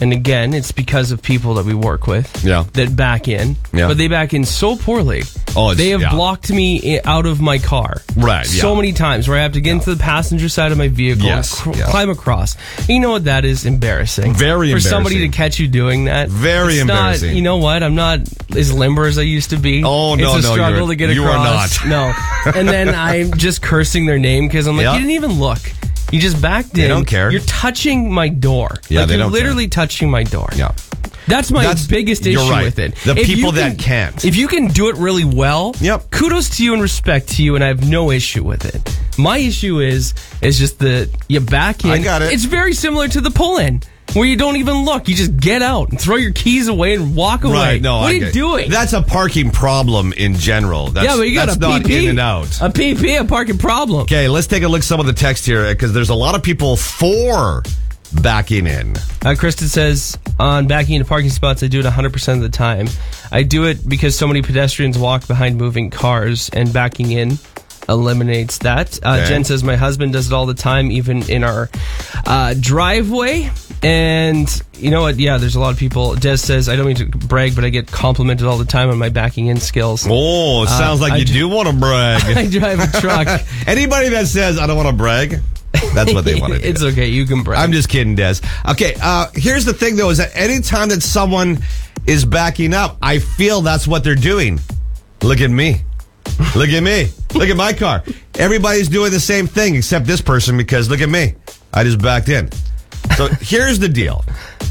and again, it's because of people that we work with that back in, but they back in so poorly. They have blocked me out of my car so many times where I have to get into the passenger side of my vehicle and climb across. And you know what? That is embarrassing. Very embarrassing. For somebody to catch you doing that. Very embarrassing. Not, you know what? I'm not as limber as I used to be. Oh, no, it's a struggle to get across. You are not. No. And then I'm just cursing their name because I'm like, you didn't even look. You just backed in. They don't care. You're touching my door. Yeah, you're literally touching my door. Yeah. That's my biggest issue with it. The people that can't. If you can do it really well, kudos to you and respect to you, and I have no issue with it. My issue is just you back in. I got it. It's very similar to the pull-in, where you don't even look. You just get out and throw your keys away and walk away. Right, no, what are you doing? That's a parking problem in general. That's, but you got a not PP. In and out. A PP, a parking problem. Okay, let's take a look at some of the text here, because there's a lot of people for backing in. Kristen says, on backing into parking spots, I do it 100% of the time. I do it because so many pedestrians walk behind moving cars, and backing in eliminates that. Jen says, my husband does it all the time, even in our driveway. And you know what? Yeah, there's a lot of people. Des says, I don't mean to brag, but I get complimented all the time on my backing in skills. Oh, it sounds like you do want to brag. I drive a truck. Anybody that says, I don't want to brag, that's what they want to do. It's okay. You can brag. I'm just kidding, Des. Okay, here's the thing, though, is that anytime that someone is backing up, I feel that's what they're doing. Look at me. Look at me. Look at my car. Everybody's doing the same thing except this person, because look at me. I just backed in. So here's the deal.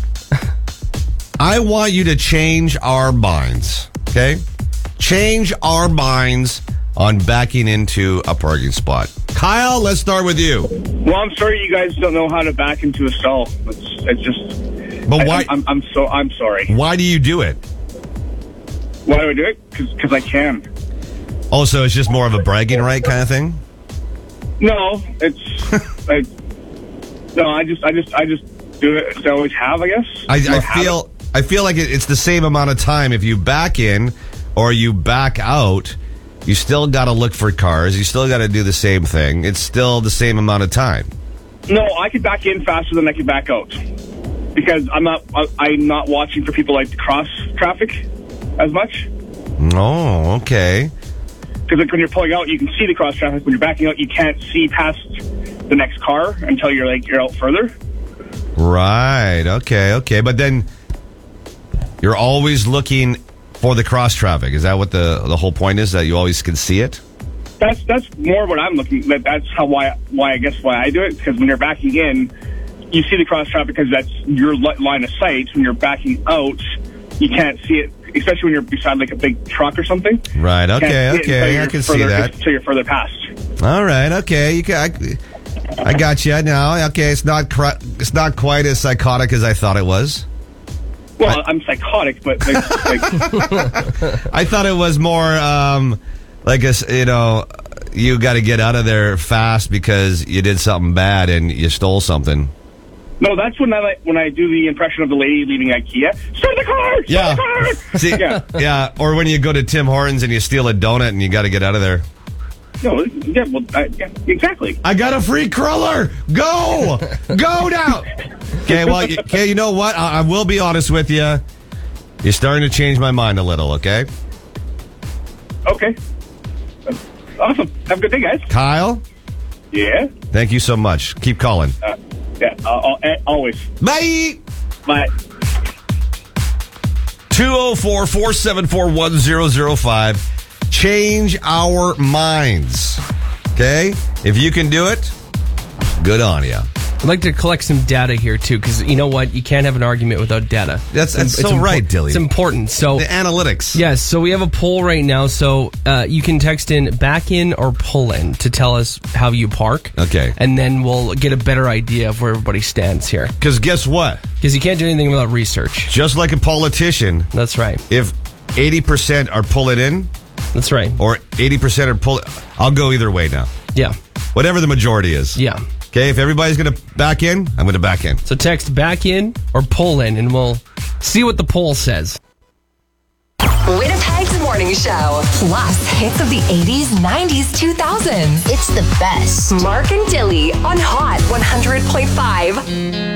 I want you to change our minds, okay? Change our minds on backing into a parking spot. Kyle, let's start with you. Well, I'm sorry you guys don't know how to back into a stall. It's just... But why? I'm sorry. Why do you do it? Why do I do it? Because I can. Oh, so it's just more of a bragging right kind of thing? No, it's... I just do it as I always have, I guess. I feel like it's the same amount of time. If you back in or you back out, you still got to look for cars. You still got to do the same thing. It's still the same amount of time. No, I could back in faster than I could back out, because I'm not watching for people like to cross traffic as much. Oh, okay. Because like when you're pulling out, you can see the cross traffic. When you're backing out, you can't see past the next car until you're out further. Right. Okay. But then you're always looking for the cross traffic. Is that what the whole point is? That you always can see it? That's more what I'm looking. That's why I guess why I do it. Because when you're backing in, you see the cross traffic because that's your line of sight. When you're backing out, you can't see it, especially when you're beside like a big truck or something. Right. Okay. I can see that. Until you're further past. All right. Okay. I got you now. Okay. It's not quite as psychotic as I thought it was. Well, I'm psychotic, but like I thought it was more you got to get out of there fast because you did something bad and you stole something. No, that's when I do the impression of the lady leaving IKEA. Start the car! Start the car! See, yeah. Or when you go to Tim Hortons and you steal a donut and you got to get out of there. No, exactly. I got a free cruller. Go now. Okay, well, you know what? I will be honest with you. You're starting to change my mind a little. Okay. Okay. Awesome. Have a good day, guys. Kyle. Yeah. Thank you so much. Keep calling. Always. Bye. Bye. 204-474-1005. Change our minds. Okay? If you can do it, good on you. I'd like to collect some data here, too, because you know what? You can't have an argument without data. That's so right, Dilly. It's important. So the analytics. Yes, so we have a poll right now, so you can text in back in or pull in to tell us how you park. Okay. And then we'll get a better idea of where everybody stands here. Because guess what? Because you can't do anything without research. Just like a politician. That's right. If 80% are pull it in. That's right. Or 80% are pull it. I'll go either way now. Yeah. Whatever the majority is. Yeah. Okay, if everybody's going to back in, I'm going to back in. So text back in or pull in, and we'll see what the poll says. Winnipeg's Morning Show. Plus, hits of the 80s, 90s, 2000s. It's the best. Mark and Dilly on Hot 100.5.